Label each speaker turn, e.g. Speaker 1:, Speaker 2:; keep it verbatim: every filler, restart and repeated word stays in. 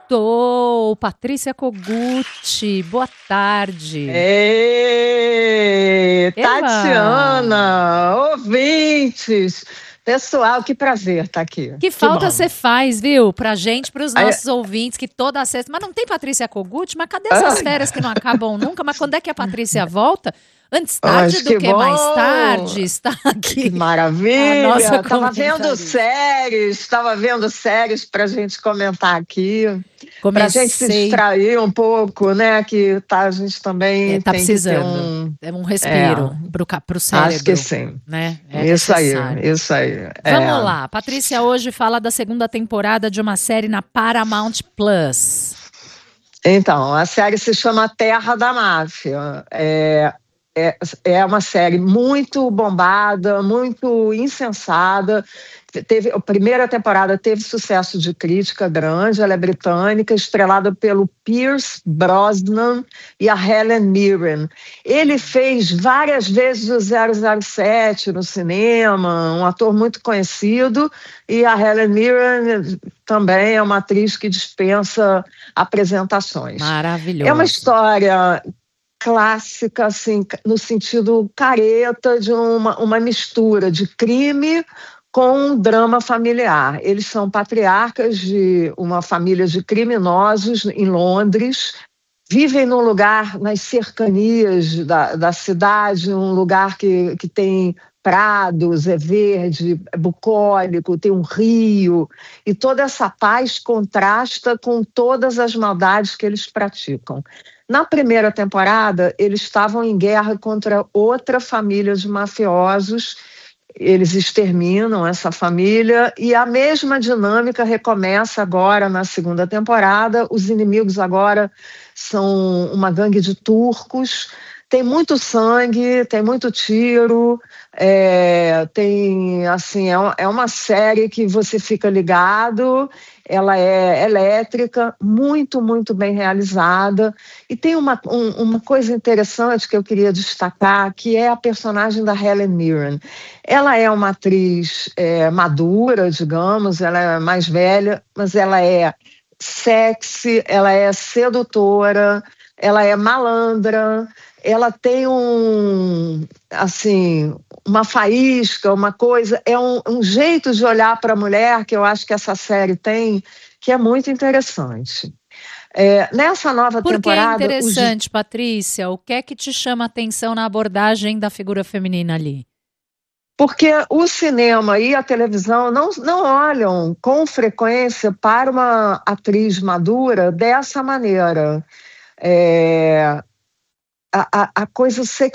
Speaker 1: Voltou! Patrícia Kogut, boa tarde.
Speaker 2: Ei,
Speaker 1: Eba!
Speaker 2: Tatiana, ouvintes, pessoal, que prazer estar aqui.
Speaker 1: Que falta você faz, viu? Pra gente, pros
Speaker 2: Aí-
Speaker 1: nossos ouvintes, que toda sexta... Mas não tem Patrícia Kogut? Mas cadê essas
Speaker 2: Ai.
Speaker 1: férias que não acabam nunca? Mas quando é que a Patrícia volta? Antes tarde
Speaker 2: Mas
Speaker 1: do
Speaker 2: que
Speaker 1: que,
Speaker 2: bom.
Speaker 1: mais tarde, está aqui.
Speaker 2: Que maravilha!
Speaker 1: A nossa
Speaker 2: Estava vendo
Speaker 1: comentarista.
Speaker 2: séries, estava vendo séries para a gente comentar aqui, para a gente se
Speaker 1: Comecei...
Speaker 2: distrair um pouco, né? Que tá, a gente também
Speaker 1: É, tá
Speaker 2: tem
Speaker 1: precisando.
Speaker 2: que ter um...
Speaker 1: É um respiro pro, ca- pro cérebro.
Speaker 2: Acho que sim.
Speaker 1: Né? É
Speaker 2: Isso aí,
Speaker 1: necessário.
Speaker 2: isso aí.
Speaker 1: Vamos
Speaker 2: É.
Speaker 1: lá. Patrícia hoje fala da segunda temporada de uma série na Paramount Plus.
Speaker 2: Então, a série se chama Terra da Máfia. É, é, é uma série muito bombada, muito insensada. Teve, a primeira temporada teve sucesso de crítica grande, ela é britânica, estrelada pelo Pierce Brosnan e a Helen Mirren. Ele fez várias vezes o zero zero sete no cinema, um ator muito conhecido, e a Helen Mirren também é uma atriz que dispensa apresentações.
Speaker 1: Maravilhoso.
Speaker 2: É uma história clássica, assim, no sentido careta de uma, uma mistura de crime com um drama familiar. Eles são patriarcas de uma família de criminosos em Londres, vivem num lugar nas cercanias da, da cidade, um lugar que, que tem prados, é verde, é bucólico, tem um rio, e toda essa paz contrasta com todas as maldades que eles praticam. Na primeira temporada, eles estavam em guerra contra outra família de mafiosos. Eles exterminam essa família e a mesma dinâmica recomeça agora na segunda temporada. Os inimigos agora são uma gangue de turcos. Tem muito sangue, tem muito tiro, é, tem, assim, é, é uma série que você fica ligado, ela é elétrica, muito, muito bem realizada. E tem uma, um, uma coisa interessante que eu queria destacar, que é a personagem da Helen Mirren. Ela é uma atriz é, madura, digamos, ela é mais velha, mas ela é sexy, ela é sedutora, ela é malandra, ela tem um, assim, uma faísca, uma coisa, é um, um jeito de olhar para a mulher que eu acho que essa série tem, que é muito interessante. É, nessa nova
Speaker 1: Por que é
Speaker 2: temporada...
Speaker 1: interessante,
Speaker 2: os...
Speaker 1: Patrícia? O que é que te chama a atenção na abordagem da figura feminina ali?
Speaker 2: Porque o cinema e a televisão não, não olham com frequência para uma atriz madura dessa maneira. É, a, a, a coisa sexual